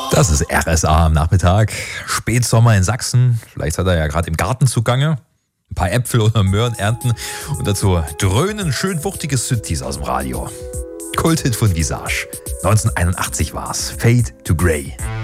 Das ist RSA am Nachmittag. Spätsommer in Sachsen. Vielleicht hat er ja gerade im Garten zugange. Ein paar Äpfel oder Möhren ernten. Und dazu dröhnen schön wuchtige Synthes aus dem Radio. Kulthit von Visage. 1981 war's. Fade to Grey.